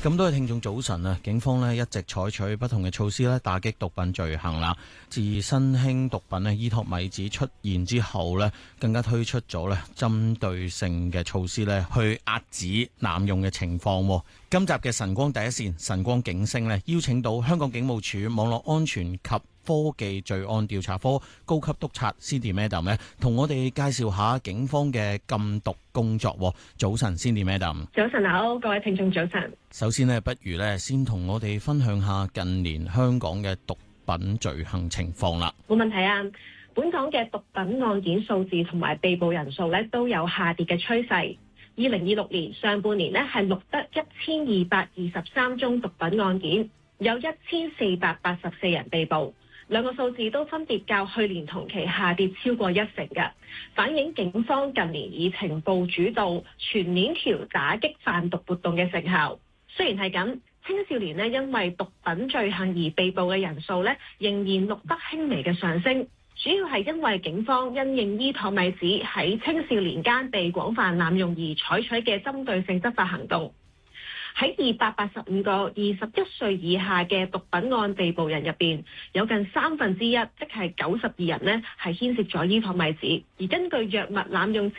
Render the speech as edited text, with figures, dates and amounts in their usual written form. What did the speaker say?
咁多位聽眾早晨啊！警方呢一直採取不同嘅措施咧，打擊毒品罪行啦。自新興毒品依托米紙出現之後呢，更加推出咗咧針對性嘅措施咧，去遏止濫用嘅情況。今集嘅晨光第一線，晨光警聲咧，邀請到香港警務處網絡安全及科技罪案調查科高級督察 Cindy Madam 咧，同我哋介紹下警方嘅禁毒工作。早晨 ，Cindy Madam。 早晨好，各位聽眾早晨。 首先呢，不如咧先同我哋分享下近年香港嘅毒品罪行情況啦。 冇問題啊！本港嘅毒品案件數字同埋被捕人數咧都有下跌嘅趨勢。2026年上半年呢係錄得1223宗毒品案件，有1484人被捕。兩個數字都分別較去年同期下跌超過1成嘅，反映警方近年以情報主導、全鏈條打擊販毒活動嘅成效。雖然係咁，青少年因為毒品罪行而被捕嘅人數仍然錄得輕微嘅上升，主要係因為警方因應依托米紙喺青少年間被廣泛濫用而採取嘅針對性執法行動。喺285個21歲以下嘅毒品案被捕人入邊，有近1/3，即係92人係牽涉咗依托米紙。而根據藥物濫用